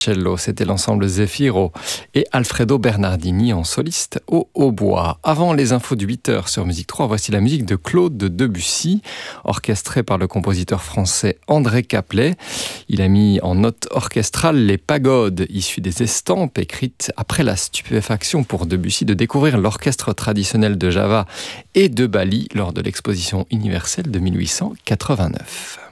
Cello, c'était l'ensemble Zefiro et Alfredo Bernardini en soliste au hautbois. Avant les infos de 8h sur Musique 3, voici la musique de Claude Debussy, orchestrée par le compositeur français André Caplet. Il a mis en note orchestrale les pagodes, issues des estampes écrites après la stupéfaction pour Debussy de découvrir l'orchestre traditionnel de Java et de Bali lors de l'exposition universelle de 1889.